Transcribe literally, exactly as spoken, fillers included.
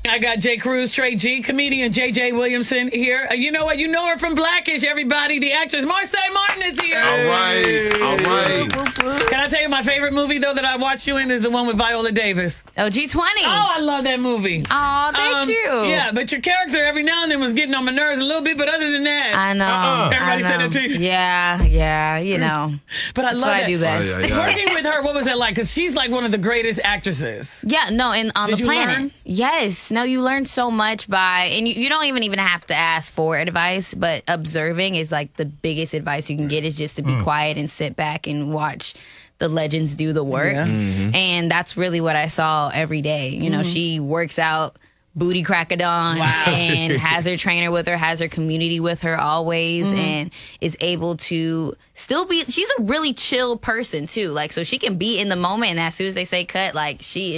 I got Jay Cruz, Trey G, comedian J J Williamson here. Uh, you know what? You know her from Blackish, everybody. The actress Marsai Martin is here. All right. All right. Can I tell you my favorite movie, though, that I watched you in is the one with Viola Davis. Oh, G twenty. Oh, I love that movie. Oh, thank Um, you. Yeah, but your character every now and then was getting on my nerves a little bit, but other than that, I know. Uh-uh. Everybody I said know. that to you? Yeah, yeah, you know. but I That's love what that. I do best. Oh, yeah, yeah. Working with her, what was that like? Because she's like one of the greatest actresses. Yeah, no, and on Did the you planet. learn? Yes. No, you learn so much by, and you, you don't even even have to ask for advice, but observing is like the biggest advice you can get is just to be quiet and sit back and watch the legends do the work. Yeah. And that's really what I saw every day. You know, she works out booty crack a dawn Wow. and has her trainer with her, has her community with her always, and is able to still be, she's a really chill person too. Like, so she can be in the moment, and as soon as they say cut, like she